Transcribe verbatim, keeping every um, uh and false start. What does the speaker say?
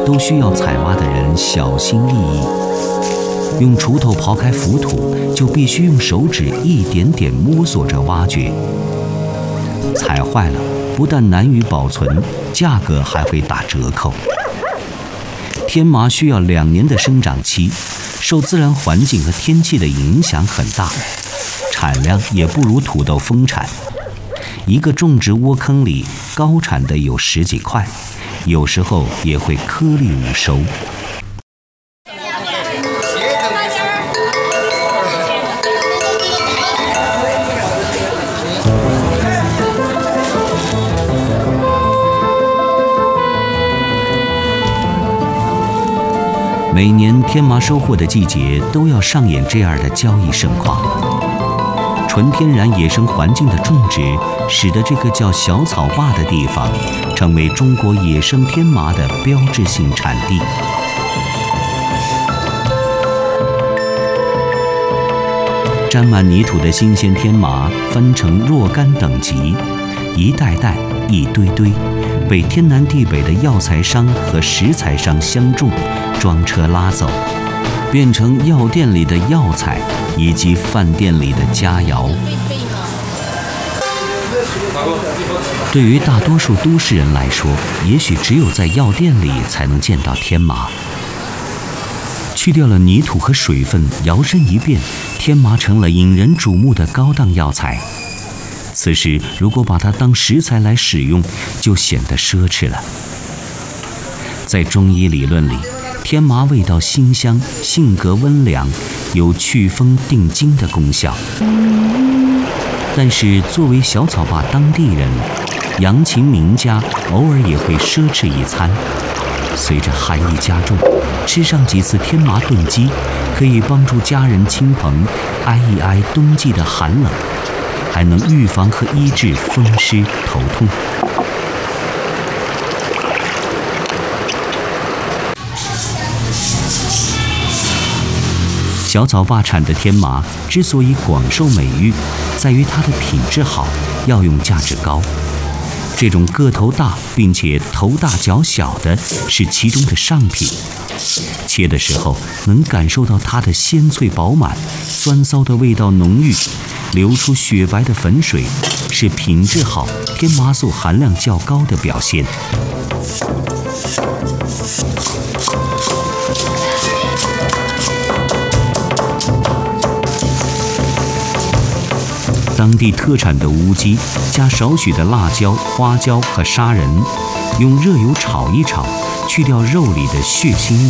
都需要采挖的人小心翼翼。用锄头刨开浮土，就必须用手指一点点摸索着挖掘。踩坏了，不但难于保存，价格还会打折扣。天麻需要两年的生长期，受自然环境和天气的影响很大，产量也不如土豆丰产。一个种植窝坑里高产的有十几块，有时候也会颗粒无收。每年天麻收获的季节都要上演这样的交易盛况。纯天然野生环境的种植，使得这个叫小草坝的地方成为中国野生天麻的标志性产地。沾满泥土的新鲜天麻分成若干等级，一袋袋、一堆堆，被天南地北的药材商和食材商相中，装车拉走，变成药店里的药材以及饭店里的佳肴。对于大多数都市人来说，也许只有在药店里才能见到天麻。去掉了泥土和水分，摇身一变，天麻成了引人瞩目的高档药材。此时如果把它当食材来使用，就显得奢侈了。在中医理论里，天麻味道辛香，性格温凉，有祛风定惊的功效。但是作为小草坝当地人，杨琴名家偶尔也会奢侈一餐。随着寒意加重，吃上几次天麻炖鸡，可以帮助家人亲朋挨一挨冬季的寒冷，还能预防和医治风湿头痛。小草坝产的天麻之所以广受美誉，在于它的品质好，药用价值高。这种个头大并且头大脚小的是其中的上品，切的时候能感受到它的鲜脆饱满，酸骚的味道浓郁，流出雪白的粉水，是品质好、天麻素含量较高的表现。当地特产的乌鸡，加少许的辣椒、花椒和砂仁，用热油炒一炒，去掉肉里的血腥味，